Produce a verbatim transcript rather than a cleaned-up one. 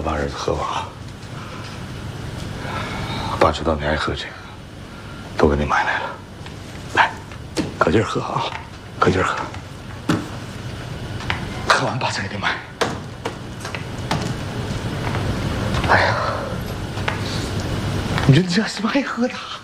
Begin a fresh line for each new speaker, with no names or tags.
把儿子喝完了。爸知道你爱喝这个，都给你买来了。来，可劲儿喝啊，可劲儿喝。喝完爸再给你买。哎呀，你说你这什么爱喝的？